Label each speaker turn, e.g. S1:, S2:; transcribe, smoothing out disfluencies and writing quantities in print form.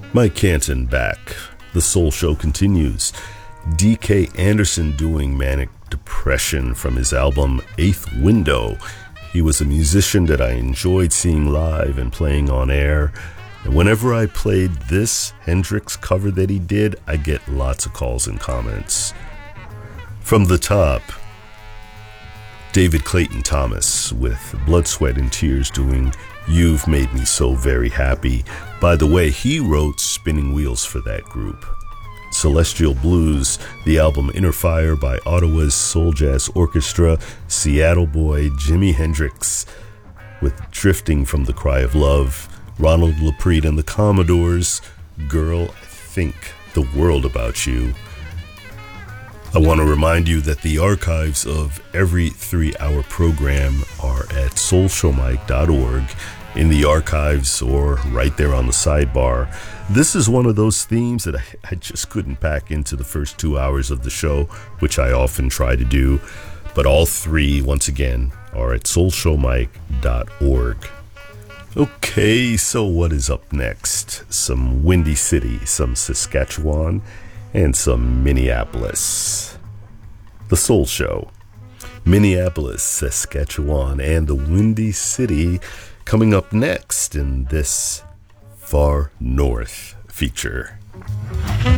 S1: Mike Canton back. The Soul Show continues. D.K. Anderson doing Manic Depression from his album Eighth Window. He was a musician that I enjoyed seeing live and playing on air. And whenever I played this Hendrix cover that he did, I get lots of calls and comments. From the top, David Clayton Thomas with Blood, Sweat, and Tears doing You've Made Me So Very Happy. By the way, he wrote Spinning Wheels for that group. Celestial Blues, the album Inner Fire by Ottawa's Soul Jazz Orchestra, Seattle boy Jimi Hendrix with Drifting from the Cry of Love, Ronald Laprete and the Commodores, Girl, I Think the World About You. I want to remind you that the archives of every 3-hour program are at soulshowmike.org in the archives or right there on the sidebar. This is one of those themes that I just couldn't pack into the first 2 hours of the show, which I often try to do. But all three, once again, are at soulshowmike.org. Okay, so what is up next? Some Windy City, some Saskatchewan, and some Minneapolis. The Soul Show. Minneapolis, Saskatchewan, and the Windy City coming up next in this Far North feature.